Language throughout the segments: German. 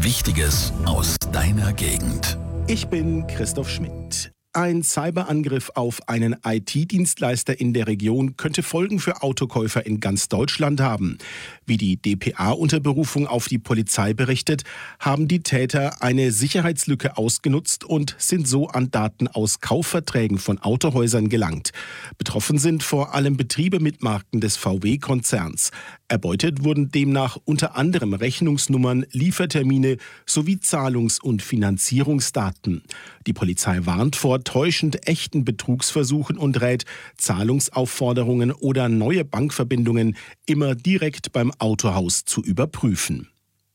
Wichtiges aus deiner Gegend. Ich bin Christoph Schmidt. Ein Cyberangriff auf einen IT-Dienstleister in der Region könnte Folgen für Autokäufer in ganz Deutschland haben. Wie die dpa unter Berufung auf die Polizei berichtet, haben die Täter eine Sicherheitslücke ausgenutzt und sind so an Daten aus Kaufverträgen von Autohäusern gelangt. Betroffen sind vor allem Betriebe mit Marken des VW-Konzerns. Erbeutet wurden demnach unter anderem Rechnungsnummern, Liefertermine sowie Zahlungs- und Finanzierungsdaten. Die Polizei warnt vor täuschend echten Betrugsversuchen und rät, Zahlungsaufforderungen oder neue Bankverbindungen immer direkt beim Autohaus zu überprüfen.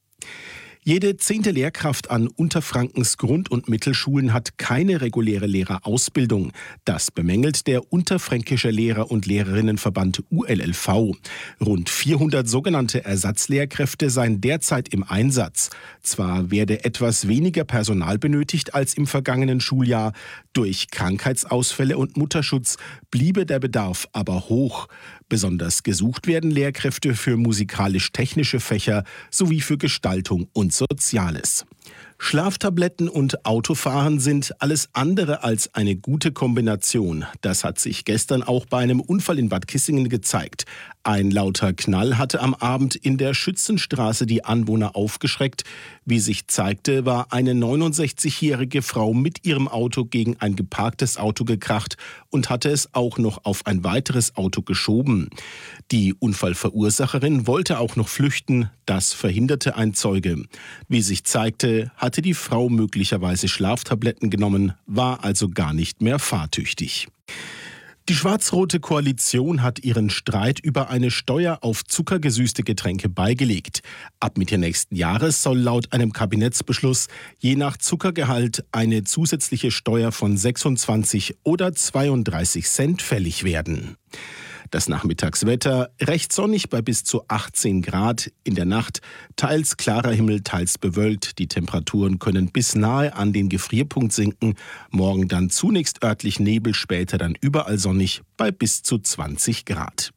Jede 10. Lehrkraft an Unterfrankens Grund- und Mittelschulen hat keine reguläre Lehrerausbildung. Das bemängelt der Unterfränkische Lehrer- und Lehrerinnenverband ULLV. Rund 400 sogenannte Ersatzlehrkräfte seien derzeit im Einsatz. Zwar werde etwas weniger Personal benötigt als im vergangenen Schuljahr, durch Krankheitsausfälle und Mutterschutz bliebe der Bedarf aber hoch. Besonders gesucht werden Lehrkräfte für musikalisch-technische Fächer sowie für Gestaltung und Soziales. Schlaftabletten und Autofahren sind alles andere als eine gute Kombination. Das hat sich gestern auch bei einem Unfall in Bad Kissingen gezeigt. Ein lauter Knall hatte am Abend in der Schützenstraße die Anwohner aufgeschreckt. Wie sich zeigte, war eine 69-jährige Frau mit ihrem Auto gegen ein geparktes Auto gekracht und hatte es auch noch auf ein weiteres Auto geschoben. Die Unfallverursacherin wollte auch noch flüchten, das verhinderte ein Zeuge. Wie sich zeigte, hatte die Frau möglicherweise Schlaftabletten genommen, war also gar nicht mehr fahrtüchtig. Die schwarz-rote Koalition hat ihren Streit über eine Steuer auf zuckergesüßte Getränke beigelegt. Ab Mitte nächsten Jahres soll laut einem Kabinettsbeschluss je nach Zuckergehalt eine zusätzliche Steuer von 26 oder 32 Cent fällig werden. Das Nachmittagswetter recht sonnig bei bis zu 18 Grad. In der Nacht teils klarer Himmel, teils bewölkt. Die Temperaturen können bis nahe an den Gefrierpunkt sinken. Morgen dann zunächst örtlich Nebel, später dann überall sonnig bei bis zu 20 Grad.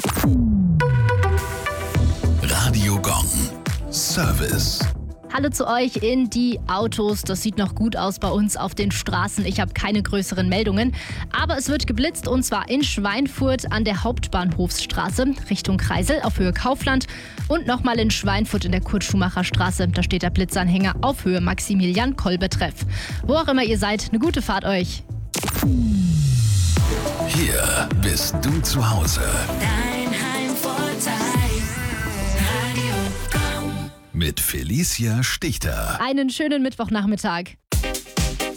Radio Gong. Service. Hallo zu euch in die Autos. Das sieht noch gut aus bei uns auf den Straßen. Ich habe keine größeren Meldungen. Aber es wird geblitzt und zwar in Schweinfurt an der Hauptbahnhofsstraße Richtung Kreisel auf Höhe Kaufland und nochmal in Schweinfurt in der Kurt-Schumacher-Straße. Da steht der Blitzanhänger auf Höhe Maximilian-Kolbe-Treff. Wo auch immer ihr seid, eine gute Fahrt euch. Hier bist du zu Hause. Dein Heimvorteil. Radio Gong. Mit Felicia Stichter. Einen schönen Mittwochnachmittag.